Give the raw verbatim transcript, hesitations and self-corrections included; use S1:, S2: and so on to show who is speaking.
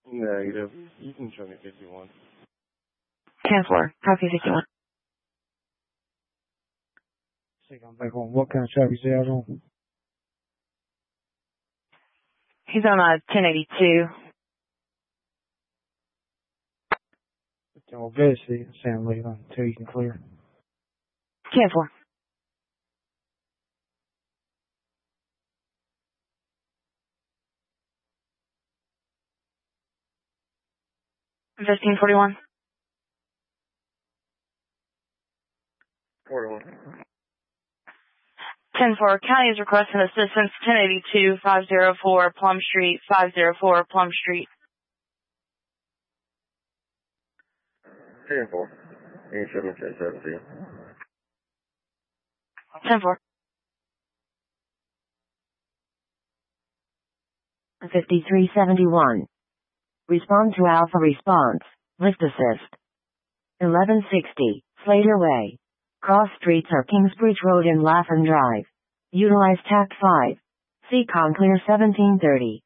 S1: Negative. You can show me fifty-one.
S2: ten four, copy fifty-one.
S3: Take on back on. What kind of traffic is out on?
S2: He's on uh, ten eighty-two.
S3: Don't get it, Sam Lee, until you can clear.
S2: ten four. fifteen forty-one.
S1: forty-one.
S2: ten four, county is requesting assistance, ten eighty-two, five oh four Plum Street, five oh four Plum Street.
S1: ten four. eighty-seven, ten seventeen.
S2: ten four.
S4: fifty-three seventy-one. Respond to Alpha response. Lift assist. eleven sixty, Slater Way. Cross streets are Kingsbridge Road and Laffin Drive. Utilize T A C five. C-Con clear seventeen thirty.